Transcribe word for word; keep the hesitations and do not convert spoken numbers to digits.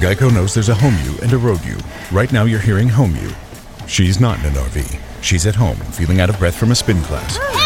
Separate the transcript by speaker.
Speaker 1: Geico knows there's a home you and a road you. Right now you're hearing home you. She's not in an R V. She's at home, feeling out of breath from a spin class.